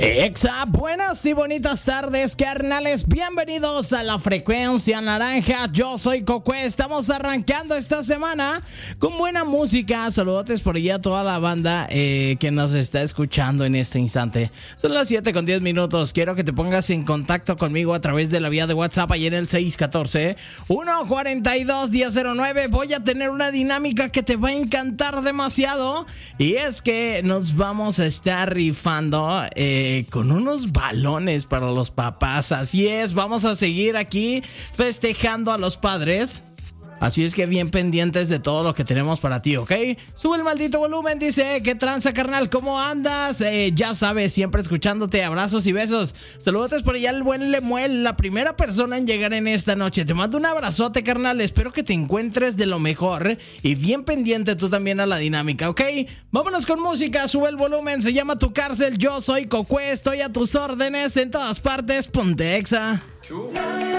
Exa, buenas y bonitas tardes, carnales. Bienvenidos a la frecuencia naranja. Yo soy Cocue. Estamos arrancando esta semana con buena música. Saludotes por allá a toda la banda que nos está escuchando en este instante. Son las 7:10. Quiero que te pongas en contacto conmigo a través de la vía de WhatsApp ahí en el 614-142-1009. Voy a tener una dinámica que te va a encantar demasiado. Y es que nos vamos a estar rifando con unos balones para los papás. Así es, vamos a seguir aquí festejando a los padres. Así es que bien pendientes de todo lo que tenemos para ti, ¿ok? Sube el maldito volumen, dice. ¿Qué tranza, carnal? ¿Cómo andas? Ya sabes, siempre escuchándote. Abrazos y besos. Saludos por allá el buen Lemuel, la primera persona en llegar en esta noche. Te mando un abrazote, carnal. Espero que te encuentres de lo mejor. Y bien pendiente tú también a la dinámica, ¿ok? Vámonos con música. Sube el volumen. Se llama Tu Cárcel. Yo soy Cocue. Estoy a tus órdenes en todas partes. Ponte Exa.